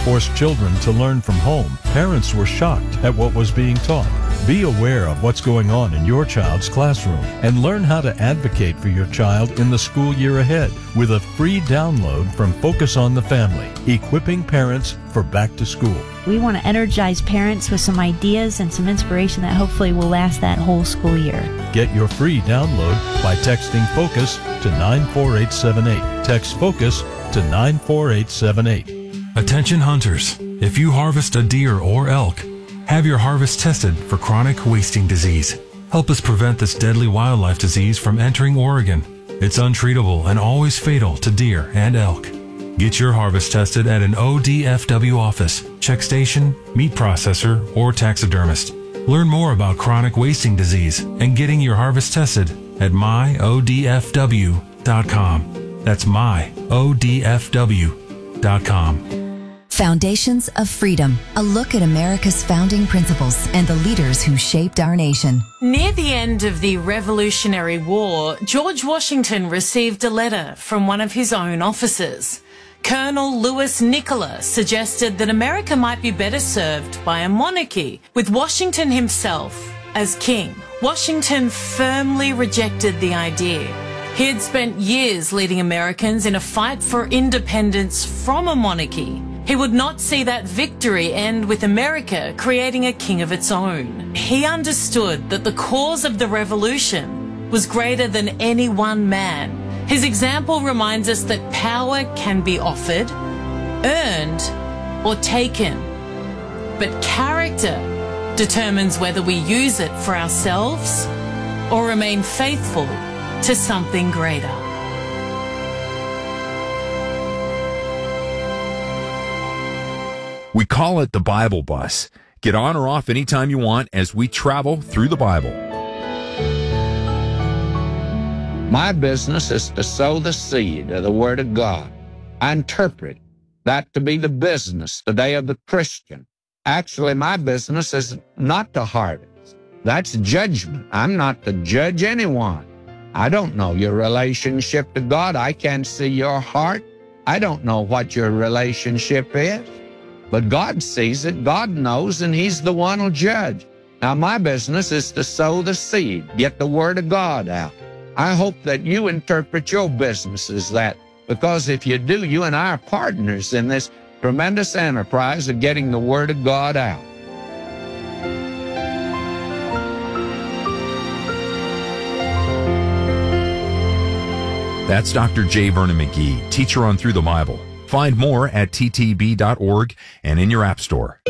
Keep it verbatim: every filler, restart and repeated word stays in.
forced children to learn from home, parents were shocked at what was being taught. Be aware of what's going on in your child's classroom and learn how to advocate for your child in the school year ahead with a free download from Focus on the Family, equipping parents for back to school. We want to energize parents with some ideas and some inspiration that hopefully will last that whole school year. Get your free download by texting FOCUS to nine four eight seven eight. Text FOCUS to nine four eight seven eight. Attention hunters, if you harvest a deer or elk, have your harvest tested for chronic wasting disease. Help us prevent this deadly wildlife disease from entering Oregon. It's untreatable and always fatal to deer and elk. Get your harvest tested at an O D F W office, check station, meat processor, or taxidermist. Learn more about chronic wasting disease and getting your harvest tested at my O D F W dot com. That's my O D F W dot com. Foundations of Freedom, a look at America's founding principles and the leaders who shaped our nation. Near the end of the Revolutionary War, George Washington received a letter from one of his own officers. Colonel Louis Nicola suggested that America might be better served by a monarchy, with Washington himself as king. Washington firmly rejected the idea. He had spent years leading Americans in a fight for independence from a monarchy. He would not see that victory end with America creating a king of its own. He understood that the cause of the revolution was greater than any one man. His example reminds us that power can be offered, earned, or taken. But character determines whether we use it for ourselves or remain faithful to something greater. We call it the Bible Bus. Get on or off anytime you want as we travel through the Bible. My business is to sow the seed of the Word of God. I interpret that to be the business today of the Christian. Actually, my business is not to harvest. That's judgment. I'm not to judge anyone. I don't know your relationship to God. I can't see your heart. I don't know what your relationship is. But God sees it, God knows, and He's the one who'll judge. Now, my business is to sow the seed, get the Word of God out. I hope that you interpret your business as that, because if you do, you and I are partners in this tremendous enterprise of getting the Word of God out. That's Doctor J. Vernon McGee, teacher on Through the Bible. Find more at T T B dot org and in your app store.